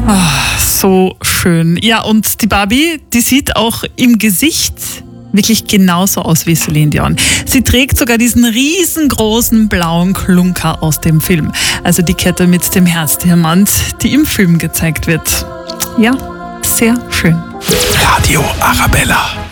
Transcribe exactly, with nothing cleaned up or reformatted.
Oh, so schön. Ja, und die Barbie, die sieht auch im Gesicht wirklich genauso aus wie Celine Dion. Sie trägt sogar diesen riesengroßen blauen Klunker aus dem Film. Also die Kette mit dem Herzdiamant, die im Film gezeigt wird. Ja, sehr schön. Radio Arabella.